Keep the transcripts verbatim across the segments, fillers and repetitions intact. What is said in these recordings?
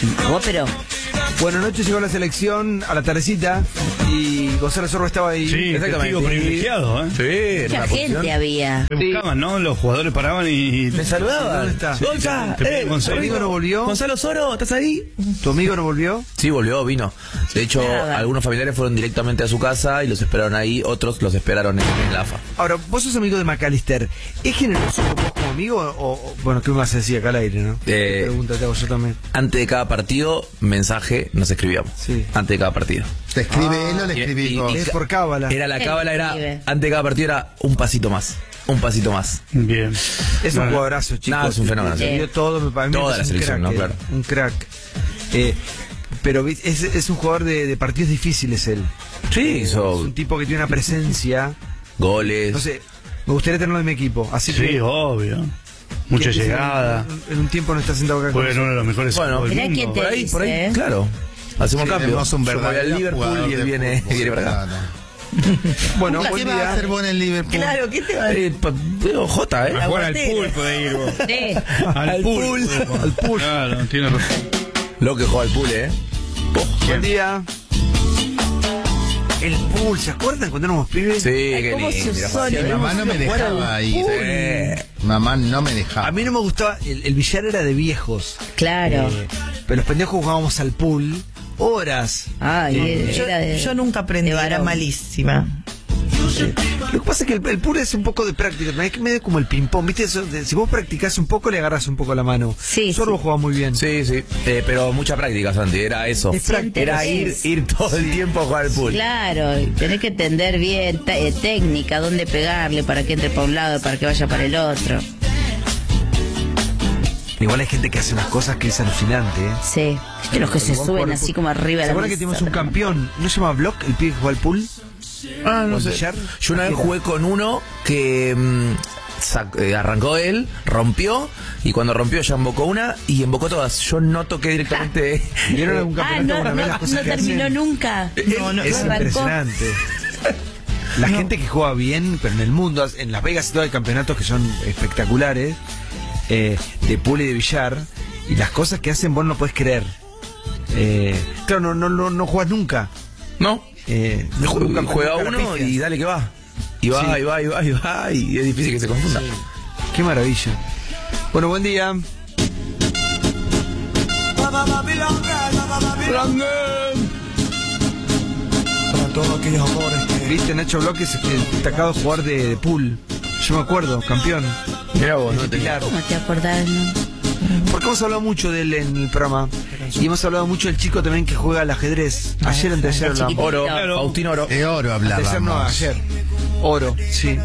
Vos, pero... Bueno, anoche llegó la selección a la tardecita y Gonzalo Zorro estaba ahí. Sí, testigo privilegiado, ¿eh? Sí, Mucha gente posición. había. Me buscaban, ¿no? Los jugadores paraban y... Me saludaban. ¿Dónde está? Sí, Gonza, te- te- eh, Gonzalo. ¿Tu amigo no volvió? Gonzalo Soro, ¿estás ahí? ¿Tu amigo no volvió? Sí, volvió, vino. De hecho, Nada. algunos familiares fueron directamente a su casa y los esperaron ahí, otros los esperaron en, en la A F A. Ahora, vos sos amigo de McAllister. ¿Es generoso con vos como amigo o, o- bueno, qué me vas a decir acá al aire, ¿no? Eh, Pregunta te hago yo también. Antes de cada partido, mensaje, nos escribíamos. Sí. Antes de cada partido. ¿Te escribe Ah, él o le y- escribís y- vos? y- Es por cábala. Era la Él cábala, era escribe. antes de cada partido era un pasito más. Un pasito más. Bien. Es un Bueno, jugadorazo, chicos. nada, es un fenómeno, Se sí. dio todo, me para mí Toda es la un selección, crack, ¿no? eh, Claro. Un crack. Eh, pero vi- es, es un jugador de, de partidos difíciles él. Sí, Es hizo un tipo que tiene una presencia. goles. No sé, me gustaría tenerlo en mi equipo. Así Sí, que. obvio. Mucha que- llegada. En un tiempo no está sentado acá con Fue uno de los mejores Bueno, equipos del mirá mundo. quién te por ahí, dice, por ahí, ¿eh? claro. Hacemos Sí, cambio. tenemos un Yo voy al verdadero Liverpool jugador y él de viene, fútbol, viene para acá. claro. Bueno, ¿Qué buen va a día. hacer vos en el Liverpool? Claro, ¿qué te va a Eh, pa- digo, J, ¿eh? A jugar al Aguantero. pool puede ir vos. Sí. Al pool. Al pool. Claro, tiene razón. Lo que juega al pool, ¿eh? Oh, Buen día. El pool, ¿se acuerdan cuando éramos pibes? sí, Ay, qué ¿cómo se lindo. usó? Sí, mamá no me dejaba ir. Sí. Mamá no me dejaba. A mí no me gustaba, el, el billar era de viejos. Claro. Eh, pero los pendejos jugábamos al pool horas. Ay, Eh, Yo, era de, yo nunca aprendí, de era varón. malísima. Lo que pasa es que el, el pool es un poco de práctica, es que medio como el ping-pong, ¿viste? Eso de- si vos practicás un poco, le agarras un poco la mano. Sí, Sorbo sí. jugaba muy bien. Sí, sí. Eh, pero mucha práctica, Santi. Era eso. Es práctica. Era ir, es. ir todo el tiempo a jugar al pool. Claro, y tenés que entender bien ta- eh, técnica, dónde pegarle para que entre para un lado, para que vaya para el otro. Igual hay gente que hace unas cosas que es alucinante, ¿eh? Sí, viste los que se Vos suben jugar al así pool. como arriba de ¿Se la acuerdan que mesa? tenemos un campeón? ¿No se llama Block, el pibe que juega al pool? Ah, no ¿O al sé. billar? Yo una vez jugué con uno que mm, sac- eh, arrancó él, rompió, y cuando rompió ya embocó una y embocó todas. Yo no toqué directamente. ¿Vieron algún Ah, campeonato no, alguna vez no, las cosas no que terminó hacen? nunca. No, no, no es arrancó. impresionante. La gente que juega bien, pero en el mundo, en Las Vegas y todo hay campeonatos que son espectaculares, eh, de pool y de billar, y las cosas que hacen vos no podés creer. Eh, claro, no, no, no, no jugás nunca. ¿No? Eh, Ju- nunca Juega nunca la uno pifias. y dale que va. Y va, Sí. y va, y va, y va, y es difícil que se confunda. Qué maravilla. Bueno, buen día. Para todos aquellos amores que Viste, Nacho Bloque es el destacado jugador de, de pool. Yo me acuerdo, campeón. Mirá vos, no tenía. Pilar. ¿Cómo te acordás, no? Porque hemos hablado mucho de él en el programa. Y hemos hablado mucho del chico también que juega al ajedrez. Ayer, antes de ayer el hablamos. Oro, Claro. Faustino Oro. De oro Antes de ayer no, hablábamos. ayer. Oro, sí.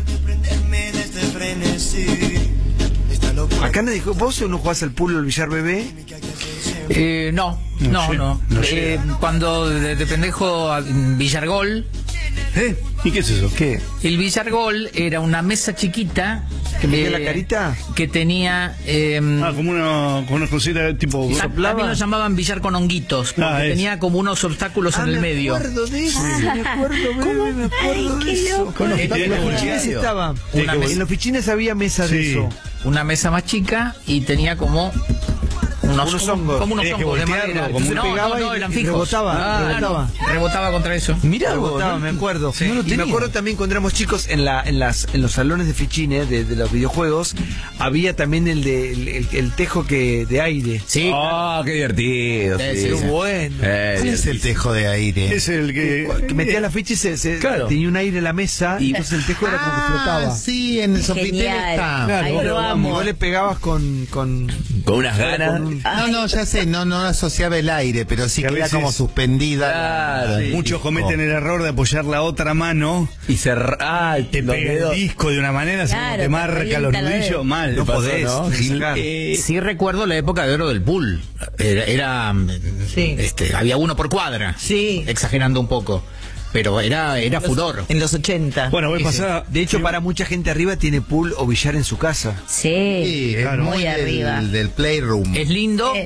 Acá nadie dijo, ¿vos no jugás al pool o al billar bebé? Eh, no, No no, llega, no. no Eh, llega. cuando de, de pendejo a Villargol, ¿Eh? ¿Y qué es eso? ¿Qué? el Villargol era una mesa chiquita ¿Que metía eh, la carita? que tenía eh, Ah, como una, como una cosita tipo... ta- también lo llamaban billar con honguitos, porque Ah, es. tenía como unos obstáculos Ah, en el me medio. acuerdo de eso, me acuerdo, bebé, me acuerdo Ay, de qué eso. loco. En los Y tiene en los como fichines medio. estaba. Sí, Una como- mesa- En los fichines había mesa de Sí. eso. Una mesa más chica y tenía como unos, Unos como- hongos. como unos Tenía que hongos de voltearlo, madera. como- no, pegaba no, no, y eran fijos. rebotaba, Ah, rebotaba. no, rebotaba contra eso. Mirá vos, Rebotaba, ¿no? me acuerdo. Sí. No lo Y me tenía. acuerdo también cuando éramos chicos en la en las en los salones de fichines de, de los videojuegos había también el de el, el- el tejo que de aire. Sí, Ah, qué divertido. Sí, sí. sí, bueno. Eh, ¿Cuál es el tejo de aire? Es el que... Que metías la ficha y se, se- Claro. tenía un aire en la mesa y entonces el tejo era como que flotaba. Ah, sí, en el Sofitel Genial. está. Claro, Ahí vos- lo vos- amo. vos le pegabas con con Con unas ganas. con un- No, no, ya sé, no, no asociaba el aire, pero sí Que a queda veces- como suspendida. Claro. Sí. Muchos cometen el error de apoyar la otra mano, Y cerrar. Ah, te los pega el dedos. disco de una manera, así como Claro, te te marca revienta los la nudillos, dedo. mal. No pasó, podés ¿no? sacar. Eh, sí recuerdo la época de oro del pool. Era, era, Sí. este, había uno por cuadra. Sí. Exagerando un poco. Pero era, era furor. En los ochenta. Bueno, voy a Sí, pasar... De hecho, para mucha gente arriba tiene pool o billar en su casa. Sí, Sí, es muy muy arriba. del, del playroom. Es lindo, Eh.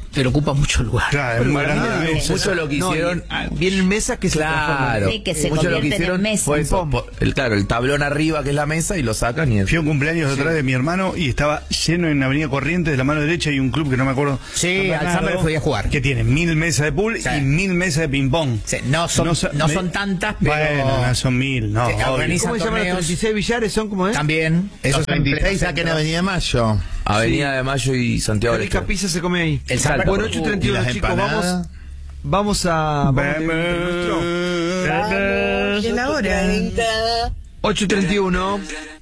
pero ocupa mucho lugar. Claro, es muy grande la mesa. Mucho lo que No, hicieron. y, ah, vienen mesas que se transforman. Claro, Sí, que se mucho lo que convierten en hicieron mesa. fue eso, Ping-pong. po- el, claro, el tablón arriba que es la mesa y lo sacan y Fui a un cumpleaños atrás de mi hermano y estaba lleno en Avenida Corrientes, de la mano derecha hay un club que no me acuerdo. Sí, San al Bernardo, Summer fui a jugar. Que tiene mil mesas de pool Sí. y mil mesas de ping-pong. Sí, no son, sa- no me- son tantas, pero... Bueno, no son mil, no. Sí, obvio. organizan ¿Cómo se llaman los torneos. treinta y seis billares? ¿Son como es? También. Eso Los veintiséis acá en Avenida Mayo. Avenida de Mayo y Santiago Qué del rica Este. pizza se come ahí. El Summer Bueno, Club. ocho treinta y ¿Y uno, las chicos, vamos, empanadas? vamos a... Vamos a- Vamos. ¿Y la hora? ocho treinta y uno.